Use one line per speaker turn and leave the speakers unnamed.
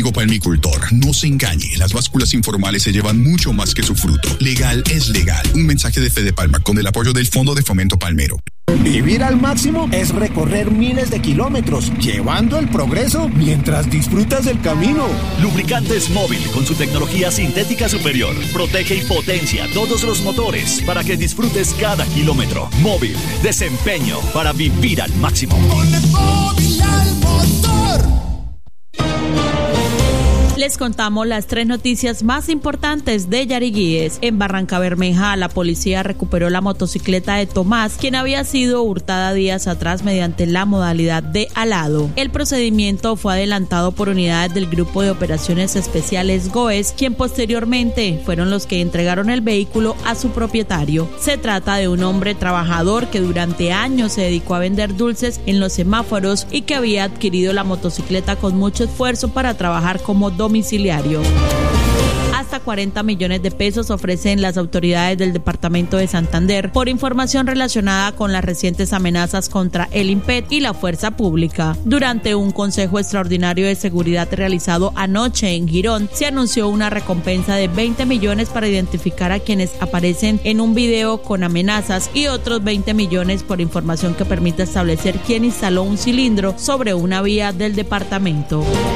Amigo palmicultor, no se engañe. Las básculas informales se llevan mucho más que su fruto. Legal es legal. Un mensaje de Fede Palma con el apoyo del Fondo de Fomento Palmero.
Vivir al máximo es recorrer miles de kilómetros, llevando el progreso mientras disfrutas del camino.
Lubricantes Móvil con su tecnología sintética superior. Protege y potencia todos los motores para que disfrutes cada kilómetro. Móvil, desempeño para vivir al máximo.
Ponle Móvil al motor.
Les contamos las 3 noticias más importantes de Yariguíes. En Barrancabermeja, la policía recuperó la motocicleta de Tomás, quien había sido hurtada días atrás mediante la modalidad de alado. El procedimiento fue adelantado por unidades del Grupo de Operaciones Especiales GOES, quien posteriormente fueron los que entregaron el vehículo a su propietario. Se trata de un hombre trabajador que durante años se dedicó a vender dulces en los semáforos y que había adquirido la motocicleta con mucho esfuerzo para trabajar como domiciliario. Hasta 40 millones de pesos ofrecen las autoridades del departamento de Santander por información relacionada con las recientes amenazas contra el IMPET y la fuerza pública. Durante un consejo extraordinario de seguridad realizado anoche en Girón, se anunció una recompensa de 20 millones para identificar a quienes aparecen en un video con amenazas y otros 20 millones por información que permita establecer quién instaló un cilindro sobre una vía del departamento.